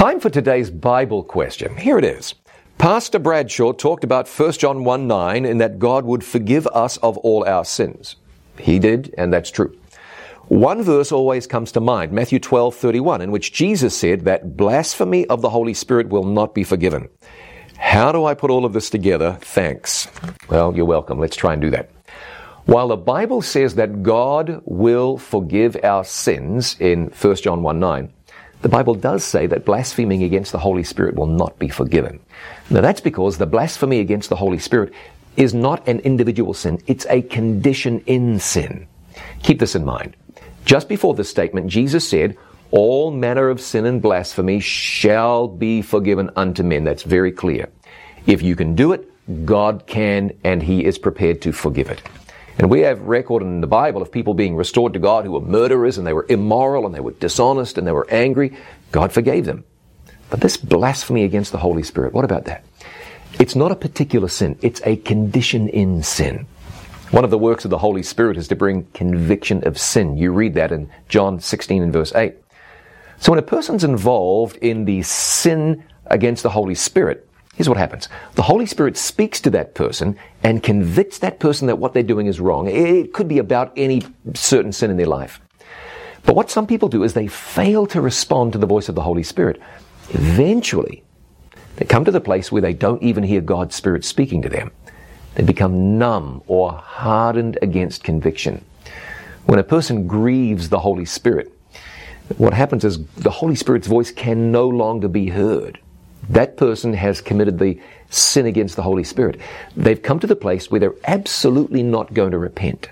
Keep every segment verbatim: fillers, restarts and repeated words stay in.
Time for today's Bible question. Here it is. Pastor Bradshaw talked about First John one nine in that God would forgive us of all our sins. He did, and that's true. One verse always comes to mind, Matthew twelve thirty-one, in which Jesus said that blasphemy of the Holy Spirit will not be forgiven. How do I put all of this together? Thanks. Well, you're welcome. Let's try and do that. While the Bible says that God will forgive our sins in First John one nine, the Bible does say that blaspheming against the Holy Spirit will not be forgiven. Now that's because the blasphemy against the Holy Spirit is not an individual sin, it's a condition in sin. Keep this in mind. Just before this statement, Jesus said, all manner of sin and blasphemy shall be forgiven unto men. That's very clear. If you can do it, God can, and He is prepared to forgive it. And we have record in the Bible of people being restored to God who were murderers and they were immoral and they were dishonest and they were angry. God forgave them. But this blasphemy against the Holy Spirit, what about that? It's not a particular sin. It's a condition in sin. One of the works of the Holy Spirit is to bring conviction of sin. You read that in John sixteen and verse eight. So when a person's involved in the sin against the Holy Spirit, here's what happens. The Holy Spirit speaks to that person and convicts that person that what they're doing is wrong. It could be about any certain sin in their life. But what some people do is they fail to respond to the voice of the Holy Spirit. Eventually, they come to the place where they don't even hear God's Spirit speaking to them. They become numb or hardened against conviction. When a person grieves the Holy Spirit, what happens is the Holy Spirit's voice can no longer be heard. That person has committed the sin against the Holy Spirit. They've come to the place where they're absolutely not going to repent.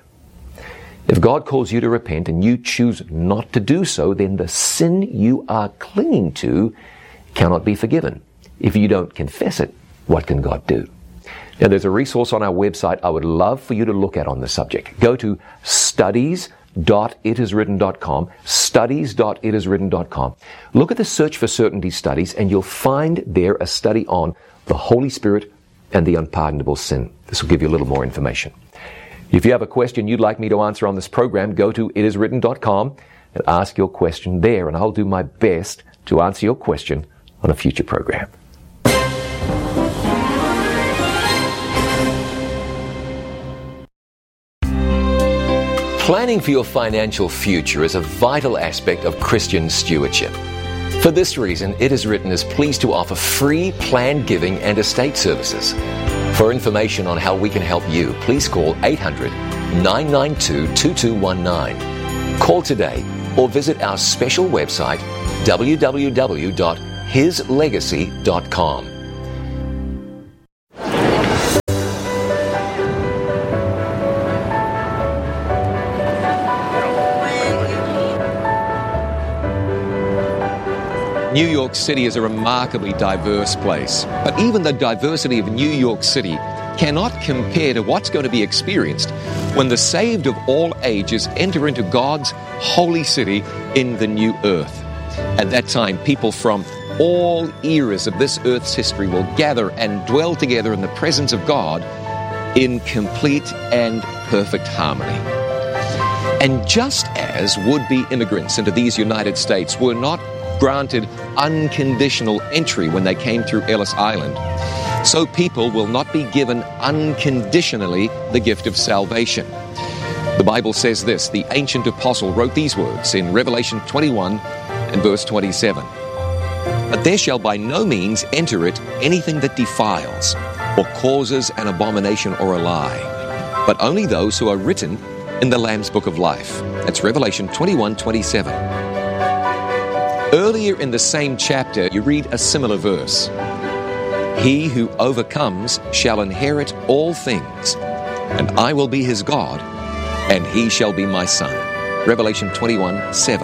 If God calls you to repent and you choose not to do so, then the sin you are clinging to cannot be forgiven. If you don't confess it, what can God do? Now, there's a resource on our website I would love for you to look at on this subject. Go to studies dot it is written dot com, studies dot it is written dot com. Look at the Search for Certainty studies and you'll find there a study on the Holy Spirit and the unpardonable sin. This will give you a little more information. If you have a question you'd like me to answer on this program, go to it is written dot com and ask your question there, and I'll do my best to answer your question on a future program. Planning for your financial future is a vital aspect of Christian stewardship. For this reason, It Is Written is pleased to offer free planned giving and estate services. For information on how we can help you, please call eight hundred, nine nine two, two two one nine. Call today or visit our special website, w w w dot his legacy dot com. New York City is a remarkably diverse place, but even the diversity of New York City cannot compare to what's going to be experienced when the saved of all ages enter into God's holy city in the new earth. At that time, people from all eras of this earth's history will gather and dwell together in the presence of God in complete and perfect harmony. And just as would-be immigrants into these United States were not granted unconditional entry when they came through Ellis Island, so people will not be given unconditionally the gift of salvation. The Bible says this. The ancient apostle wrote these words in Revelation twenty-one and verse twenty-seven. But there shall by no means enter it anything that defiles, or causes an abomination or a lie, but only those who are written in the Lamb's Book of Life. That's Revelation twenty-one twenty-seven. Earlier in the same chapter, you read a similar verse. He who overcomes shall inherit all things, and I will be his God, and he shall be my son. Revelation twenty-one seven.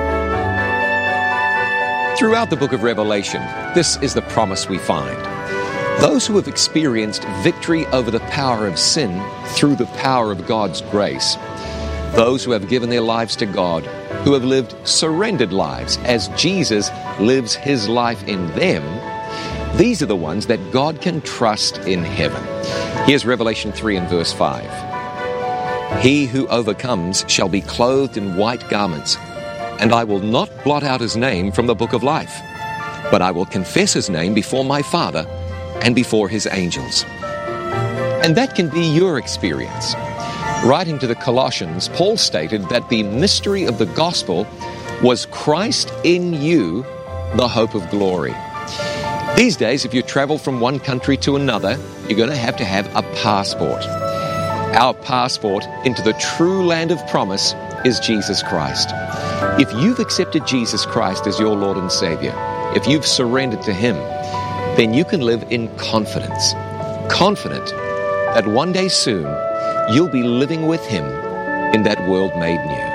Throughout the book of Revelation, this is the promise we find. Those who have experienced victory over the power of sin through the power of God's grace, those who have given their lives to God, who have lived surrendered lives as Jesus lives his life in them, these are the ones that God can trust in heaven. Here's Revelation three and verse five. He who overcomes shall be clothed in white garments, and I will not blot out his name from the book of life, but I will confess his name before my Father and before his angels. And that can be your experience. Writing to the Colossians, Paul stated that the mystery of the gospel was Christ in you, the hope of glory. These days, if you travel from one country to another, you're going to have to have a passport. Our passport into the true land of promise is Jesus Christ. If you've accepted Jesus Christ as your Lord and Savior, if you've surrendered to Him, then you can live in confidence, confident that one day soon you'll be living with Him in that world made new.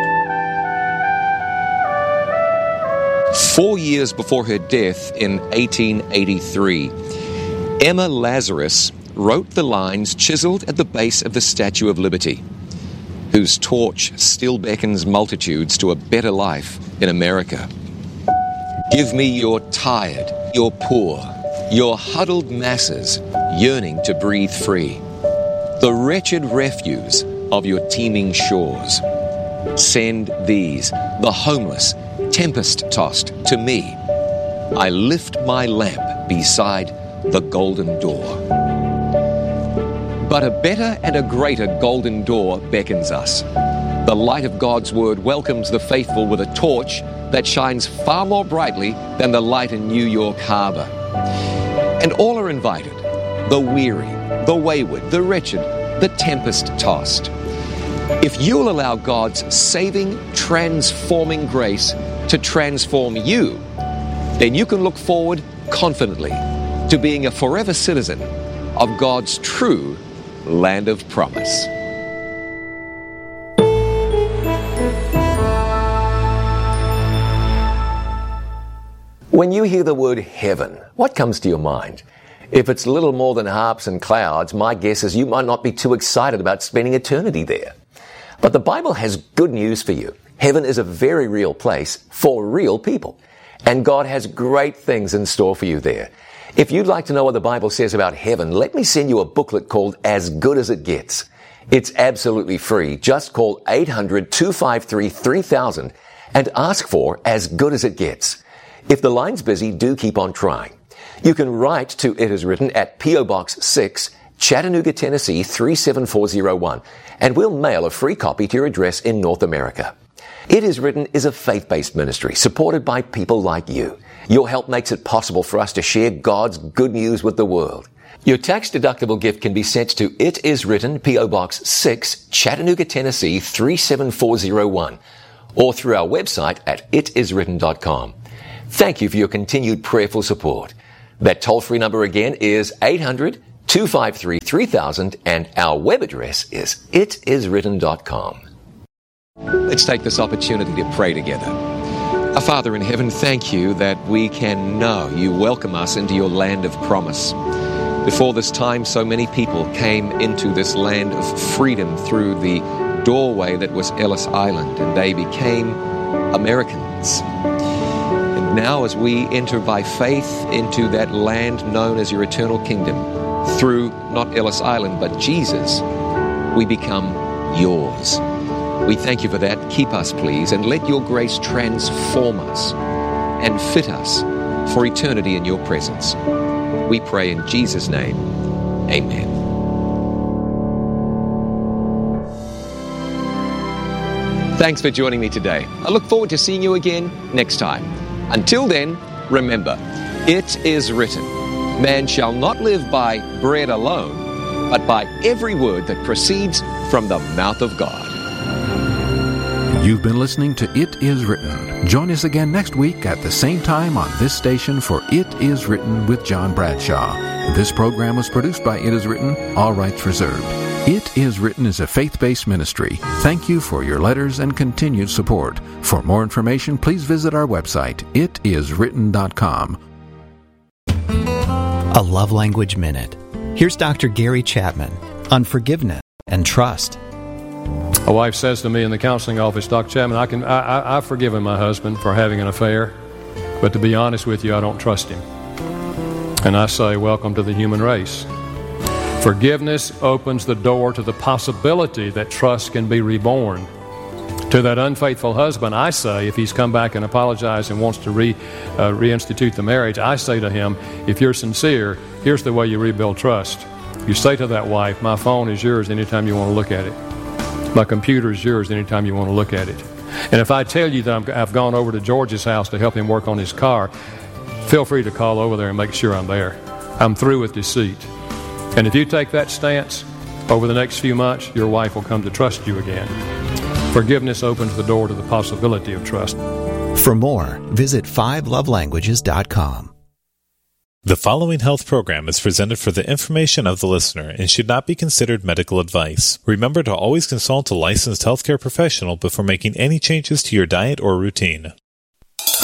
Four years before her death in eighteen eighty-three, Emma Lazarus wrote the lines chiseled at the base of the Statue of Liberty, whose torch still beckons multitudes to a better life in America. Give me your tired, your poor, your huddled masses yearning to breathe free, the wretched refuse of your teeming shores. Send these, the homeless, tempest-tossed, to me. I lift my lamp beside the golden door. But a better and a greater golden door beckons us. The light of God's Word welcomes the faithful with a torch that shines far more brightly than the light in New York Harbor. And all are invited, the weary, the wayward, the wretched, the tempest-tossed. If you'll allow God's saving, transforming grace to transform you, then you can look forward confidently to being a forever citizen of God's true land of promise. When you hear the word heaven, what comes to your mind? If it's little more than harps and clouds, my guess is you might not be too excited about spending eternity there. But the Bible has good news for you. Heaven is a very real place for real people. And God has great things in store for you there. If you'd like to know what the Bible says about heaven, let me send you a booklet called As Good as It Gets. It's absolutely free. Just call eight hundred, two five three, three thousand and ask for As Good as It Gets. If the line's busy, do keep on trying. You can write to It Is Written at P O Box six, Chattanooga, Tennessee three seven four zero one, and we'll mail a free copy to your address in North America. It Is Written is a faith-based ministry supported by people like you. Your help makes it possible for us to share God's good news with the world. Your tax-deductible gift can be sent to It Is Written, P O Box six, Chattanooga, Tennessee three seven four zero one, or through our website at it is written dot com. Thank you for your continued prayerful support. That toll-free number again is eight hundred, two five three, three thousand, and our web address is it is written dot com. Let's take this opportunity to pray together. Our Father in heaven, thank you that we can know you welcome us into your land of promise. Before this time, so many people came into this land of freedom through the doorway that was Ellis Island, and they became Americans. And now as we enter by faith into that land known as your eternal kingdom, through not Ellis Island, but Jesus, we become yours. We thank you for that. Keep us, please, and let your grace transform us and fit us for eternity in your presence. We pray in Jesus' name. Amen. Thanks for joining me today. I look forward to seeing you again next time. Until then, remember, it is written, man shall not live by bread alone, but by every word that proceeds from the mouth of God. You've been listening to It Is Written. Join us again next week at the same time on this station for It Is Written with John Bradshaw. This program was produced by It Is Written, all rights reserved. It Is Written is a faith-based ministry. Thank you for your letters and continued support. For more information, please visit our website, it is written dot com. A Love Language Minute. Here's Doctor Gary Chapman on forgiveness and trust. My wife says to me in the counseling office, Doctor Chapman, I can, I, I, I've forgiven my husband for having an affair, but to be honest with you, I don't trust him. And I say, welcome to the human race. Forgiveness opens the door to the possibility that trust can be reborn. To that unfaithful husband, I say, if he's come back and apologized and wants to re, uh, reinstitute the marriage, I say to him, if you're sincere, here's the way you rebuild trust. You say to that wife, my phone is yours anytime you want to look at it. My computer is yours anytime you want to look at it. And if I tell you that I'm, I've gone over to George's house to help him work on his car, feel free to call over there and make sure I'm there. I'm through with deceit. And if you take that stance, over the next few months, your wife will come to trust you again. Forgiveness opens the door to the possibility of trust. For more, visit five love languages dot com. The following health program is presented for the information of the listener and should not be considered medical advice. Remember to always consult a licensed healthcare professional before making any changes to your diet or routine.